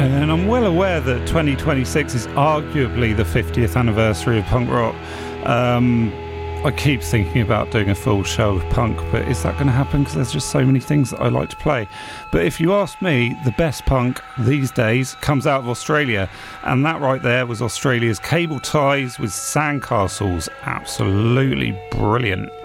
And I'm well aware that 2026 is arguably the 50th anniversary of punk rock. I keep thinking about doing a full show of punk, but is that going to happen? Because there's just so many things that I like to play. But if you ask me, the best punk these days comes out of Australia, and that right there was Australia's Cable Ties with Sandcastles. Absolutely brilliant.